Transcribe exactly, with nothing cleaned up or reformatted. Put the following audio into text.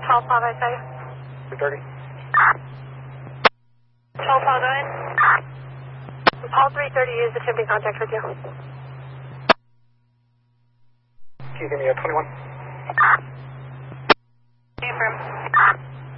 twelve five, I say. three thirty. twelve five, go ahead. Paul three thirty is attempting contact with you. Can you give me a twenty-one? Affirm.